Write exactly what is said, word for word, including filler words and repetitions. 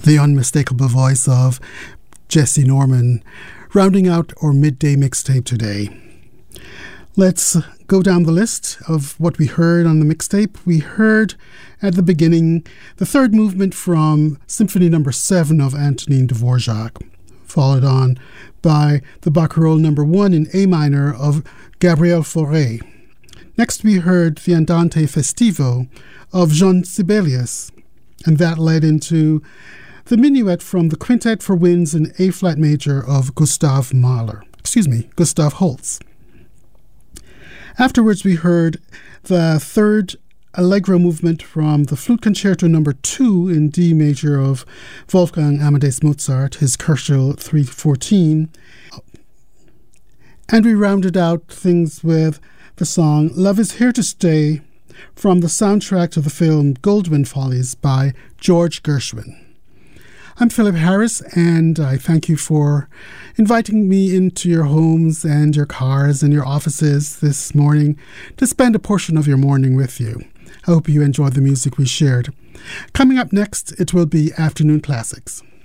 the unmistakable voice of Jesse Norman, rounding out our midday mixtape today. Let's go down the list of what we heard on the mixtape. We heard at the beginning the third movement from Symphony Number Seven of Antonin Dvorak, followed on by the Barcarolle Number One in A minor of Gabriel Fauré. Next, we heard the Andante Festivo of Jean Sibelius, and that led into the minuet from the Quintet for Winds in A flat major of Gustav Mahler. Excuse me, Gustav Holst. Afterwards, we heard the third Allegro movement from the Flute Concerto Number Two in D major of Wolfgang Amadeus Mozart, his Köchel three fourteen. And we rounded out things with the song Love Is Here to Stay from the soundtrack to the film Goldwyn Follies by George Gershwin. I'm Philip Harris, and I thank you for inviting me into your homes and your cars and your offices this morning to spend a portion of your morning with you. I hope you enjoyed the music we shared. Coming up next, it will be Afternoon Classics.